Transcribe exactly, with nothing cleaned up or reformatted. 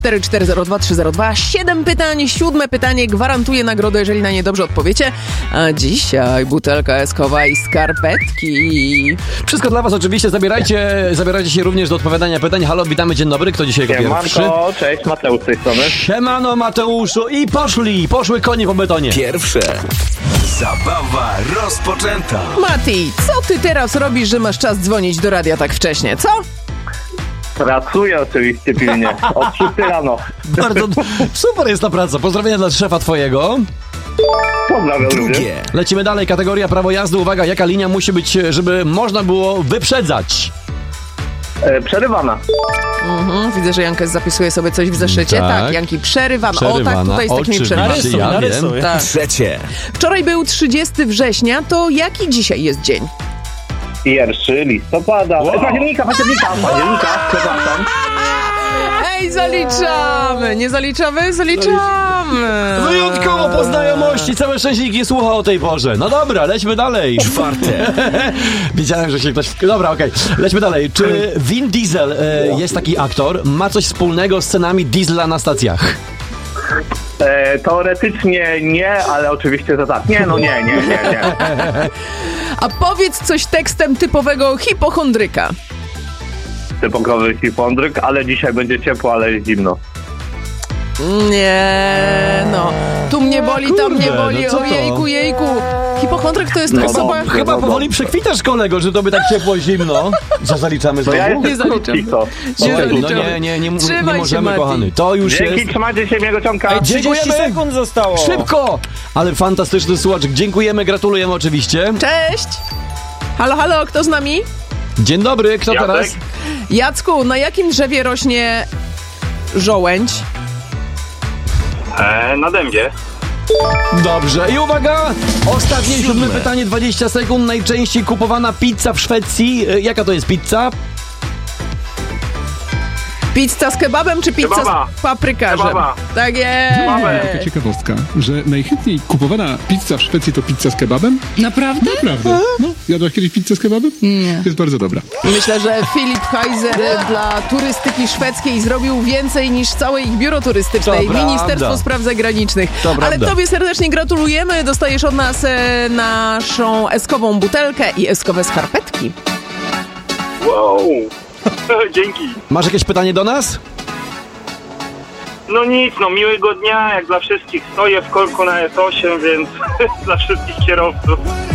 cztery cztery zero dwa trzy zero dwa. Siedem pytań, siódme pytanie gwarantuje nagrodę, jeżeli na nie dobrze odpowiecie. A dzisiaj butelka eskowa i skarpetki. Wszystko dla was oczywiście. Zabierajcie, zabierajcie się również do odpowiadania pytań. Halo, witamy, dzień dobry. Kto dzisiaj jako pierwszy? Siemanko, cześć, Mateusz z tej strony. Siemano, Mateuszu. I poszli, poszły konie po betonie. Pierwsze. Zabawa rozpoczęta. Mati, co ty teraz robisz, że masz czas dzwonić do radia tak wcześnie, co? Pracuję oczywiście pilnie, od szóstej rano. Bardzo super jest ta praca. Pozdrowienia dla szefa twojego. Pozdrawiam również. Drugie. Lecimy dalej. Kategoria prawo jazdy. Uwaga, jaka linia musi być, żeby można było wyprzedzać? E, przerywana. Mhm, widzę, że Janka zapisuje sobie coś w zeszycie. Tak, Tak. Janki, przerywana. Przerywana. O tak, tutaj z takimi Oczywiście, przerywami. ja narysuj. wiem. Tak. Trzecie. Wczoraj był trzydziestego września, to jaki dzisiaj jest dzień? Pierwszy listopada. Wow. Października, października, października, przepraszam. Ej, zaliczamy! Nie zaliczamy? Zaliczamy! Wyjątkowo po znajomości. Całe szczęśnik nie słucha o tej porze. No dobra, lećmy dalej. Czwarte. Widziałem, że się ktoś... Dobra, okej. Okay. Lećmy dalej. Czy Vin Diesel, e, jest taki aktor, ma coś wspólnego z cenami diesla na stacjach? E, teoretycznie nie, ale oczywiście to tak. Nie, no nie, nie, nie, nie. A powiedz coś tekstem typowego hipochondryka. Typowy hipondryk, ale dzisiaj będzie ciepło, ale jest zimno. Nie, no. Tu mnie boli, Kurde, tam mnie boli. no co to? Ojejku, jejku. Hipochondryk to jest No osoba... dobrze. Chyba no powoli dobrze. przekwitasz, kolego, że to by tak ciepło, zimno. Co zaliczamy To ja znowu? jestem Nie krótki, co? Nie Okej, no zaliczamy. nie, nie, nie, nie, Trzymaj nie się, możemy, Mati. kochany. To już Dzięki, jest... trzymajcie się, miłego ciąka. Ej, dziękujemy. trzydzieści sekund zostało. Szybko! Ale fantastyczny słuchaczek. Dziękujemy, gratulujemy oczywiście. Cześć! Halo, halo, kto z nami? Dzień dobry, kto Jacek? teraz? Jacku, na jakim drzewie rośnie żołędź? E, na dębie. Dobrze. I uwaga! Ostatnie siódme Siódme. pytanie, dwadzieścia sekund. Najczęściej kupowana pizza w Szwecji. E, Jaka to jest pizza? Pizza z kebabem czy pizza Kebaba. z paprykarzem? Kebaba. Tak jest! Taka ciekawostka, że najchętniej kupowana pizza w Szwecji to pizza z kebabem. Naprawdę? Naprawdę. No, jadłaś kiedyś pizzę z kebabem? Nie. Jest bardzo dobra. Myślę, że Filip Heiser dla turystyki szwedzkiej zrobił więcej niż całe ich biuro turystyczne To i prawda. Ministerstwo Spraw Zagranicznych. To Ale prawda. tobie serdecznie gratulujemy. Dostajesz od nas e, naszą eskową butelkę i eskowe skarpetki. Wow. Dzięki. Masz jakieś pytanie do nas? No nic, no miłego dnia, jak dla wszystkich. Stoję w korku na S osiem, więc dla wszystkich kierowców.